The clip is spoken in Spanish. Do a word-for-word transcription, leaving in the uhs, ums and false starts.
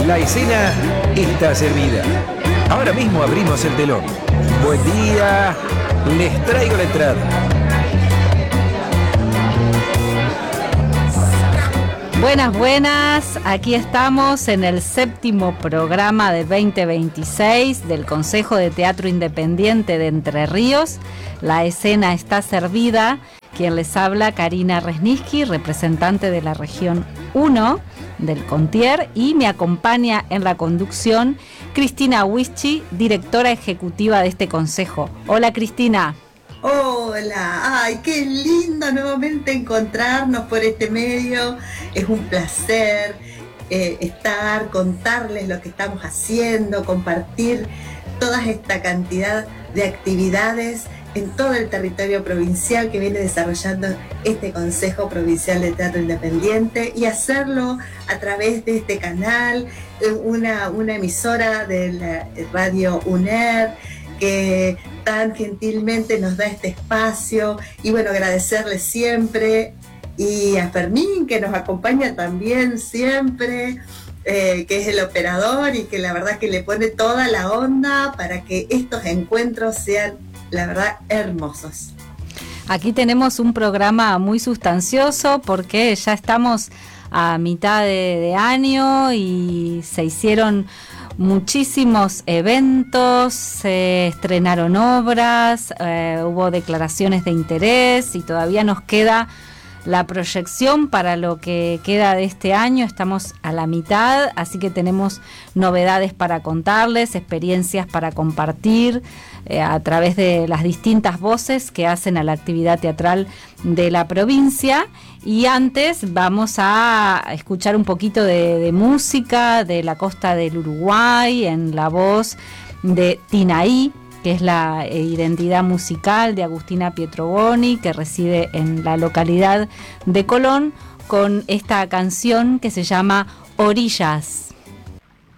La escena está servida. Ahora mismo abrimos el telón. Buen día, les traigo la entrada. Buenas, buenas. Aquí estamos en el séptimo programa de veinte veintiséis del Consejo de Teatro Independiente de Entre Ríos. La escena está servida. Quien les habla, Karina Resniski, representante de la región uno del Contier, y me acompaña en la conducción Cristina Wischi, directora ejecutiva de este consejo. Hola, Cristina. Hola, ay, qué lindo nuevamente encontrarnos por este medio. Es un placer eh, estar, contarles lo que estamos haciendo, compartir toda esta cantidad de actividades en todo el territorio provincial que viene desarrollando este Consejo Provincial de Teatro Independiente, y hacerlo a través de este canal, una, una emisora de la radio UNER, que tan gentilmente nos da este espacio. Y bueno, agradecerle siempre, y a Fermín, que nos acompaña también siempre, eh, que es el operador y que la verdad que le pone toda la onda para que estos encuentros sean, la verdad, hermosos. Aquí tenemos un programa muy sustancioso porque ya estamos a mitad de, de año y se hicieron muchísimos eventos, se estrenaron obras, eh, hubo declaraciones de interés y todavía nos queda la proyección para lo que queda de este año. Estamos a la mitad, así que tenemos novedades para contarles, experiencias para compartir eh, a través de las distintas voces que hacen a la actividad teatral de la provincia. Y antes vamos a escuchar un poquito de, de música de la costa del Uruguay en la voz de Tinaí, que es la identidad musical de Agustina Pietroboni, que reside en la localidad de Colón, con esta canción que se llama Orillas.